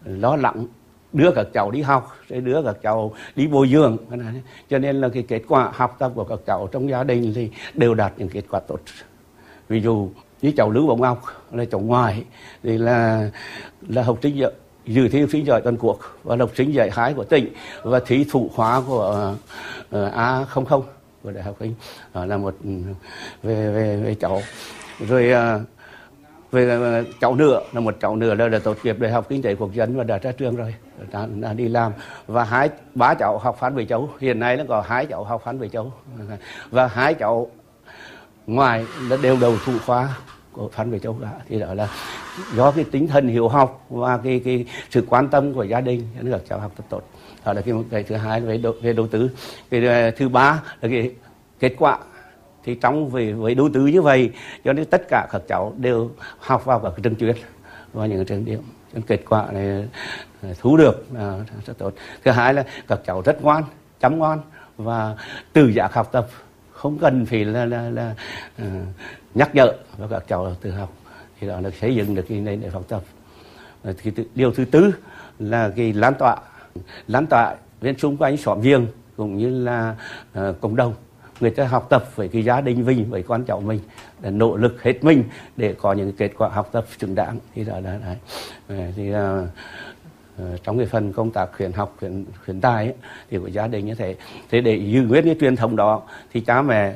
lo lắng đưa các cháu đi học, rồi đưa các cháu đi bồi dưỡng, cho nên là cái kết quả học tập của các cháu trong gia đình thì đều đạt những kết quả tốt. Ví dụ như cháu Lưu Bổng Ngọc là cháu ngoại thì là học sinh dự thi học sinh giỏi toàn quốc và học sinh giải khái của tỉnh và thí thủ khóa của A00 của Đại học Kinh, là một về cháu. Rồi về cháu nữa là một cháu nữa là tốt nghiệp Đại học Kinh tế Quốc dân và đã ra trường rồi, đã đi làm. Và ba cháu học Phan Bội Châu, hiện nay nó có 2 cháu học Phan Bội Châu và 2 cháu ngoài là đều đầu thủ khoa của Phan Bội Châu cả. Thì đó là do cái tinh thần hiếu học và cái sự quan tâm của gia đình nên các cháu học tập tốt. Đó là cái thứ hai về đầu tư. Cái thứ ba là cái kết quả. Thì trong với đầu tư như vậy cho nên tất cả các cháu đều học vào các trường chuyên và những trường điểm. Kết quả này thu được rất tốt. Thứ hai là các cháu rất ngoan, chăm ngoan và tự giác học tập, không cần phải là nhắc nhở, và các cháu tự học. Thì đó là xây dựng được cái nền để học tập. Điều thứ tư là cái lan tỏa bên xung quanh xóm giềng cũng như là cộng đồng. Người ta học tập với cái gia đình mình, với con cháu mình, để nỗ lực hết mình để có những kết quả học tập xứng đáng. Thì đó là thì trong cái phần công tác khuyến học khuyến tài ấy, thì của gia đình như thế. Thế để giữ nguyên cái truyền thống đó thì cha mẹ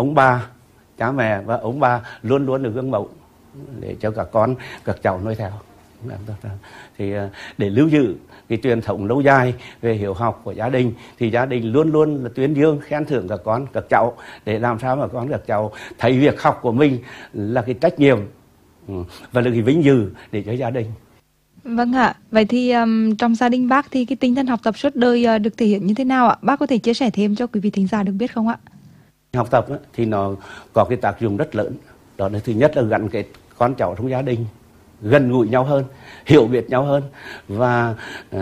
và ông bà luôn luôn được gương mẫu để cho các cháu noi theo. Thì để lưu giữ cái truyền thống lâu dài về hiếu học của gia đình thì gia đình luôn luôn là tuyên dương khen thưởng các cháu để làm sao mà các cháu thấy việc học của mình là cái trách nhiệm và là cái vinh dự để cho gia đình. Vâng ạ, vậy thì trong gia đình bác thì cái tinh thần học tập suốt đời được thể hiện như thế nào ạ? Bác có thể chia sẻ thêm cho quý vị thính giả được biết không ạ? Học tập thì nó có cái tác dụng rất lớn. Đó là thứ nhất là gắn kết con cháu trong gia đình, gần gũi nhau hơn, hiểu biết nhau hơn và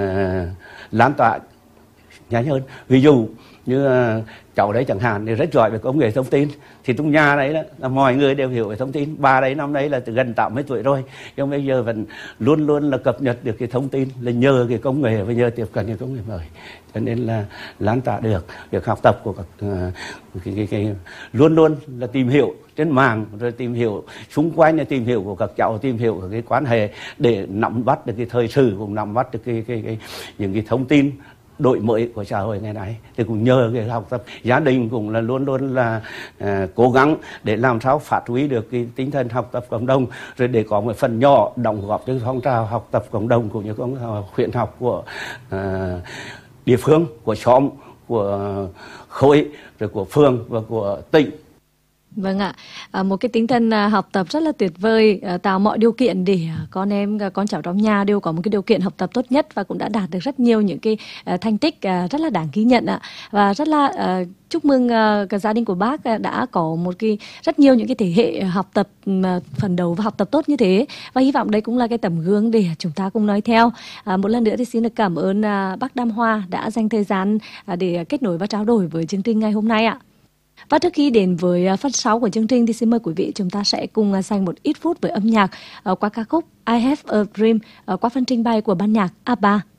lan tỏa nhanh hơn. Ví dụ như cháu đấy chẳng hạn thì rất giỏi về công nghệ thông tin, thì trong nhà đấy là mọi người đều hiểu về thông tin. Bà đấy năm đấy là gần 80 tuổi rồi, nhưng bây giờ vẫn luôn luôn là cập nhật được cái thông tin là nhờ cái công nghệ và nhờ tiếp cận cái công nghệ mới, cho nên là lan tỏa được việc học tập của các luôn luôn là tìm hiểu trên mạng, rồi tìm hiểu xung quanh, là tìm hiểu của các cháu, tìm hiểu cái quan hệ để nắm bắt được cái thời sự, cũng nắm bắt được những cái thông tin đổi mới của xã hội ngày nay. Thì cũng nhờ cái học tập, gia đình cũng là luôn luôn là cố gắng để làm sao phát huy được cái tinh thần học tập cộng đồng, rồi để có một phần nhỏ đóng góp cho phong trào học tập cộng đồng cũng như phong trào khuyến học của địa phương, của xóm, của khối, rồi của phường và của tỉnh. Vâng ạ, một cái tinh thần học tập rất là tuyệt vời, tạo mọi điều kiện để con em, con cháu trong nhà đều có một cái điều kiện học tập tốt nhất và cũng đã đạt được rất nhiều những cái thành tích rất là đáng ghi nhận ạ. Và rất là chúc mừng cả gia đình của bác đã có rất nhiều những cái thế hệ học tập phấn đấu và học tập tốt như thế. Và hy vọng đây cũng là cái tấm gương để chúng ta cùng nói theo. Một lần nữa thì xin được cảm ơn bác Đam Hoa đã dành thời gian để kết nối và trao đổi với chương trình ngày hôm nay ạ. Và trước khi đến với phần sau của chương trình thì xin mời quý vị chúng ta sẽ cùng dành một ít phút với âm nhạc qua ca khúc I Have a Dream qua phần trình bày của ban nhạc ABBA.